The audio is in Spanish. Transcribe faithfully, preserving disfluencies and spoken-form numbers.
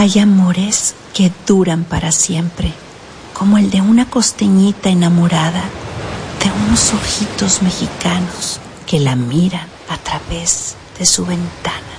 Hay amores que duran para siempre, como el de una costeñita enamorada de unos ojitos mexicanos que la miran a través de su ventana.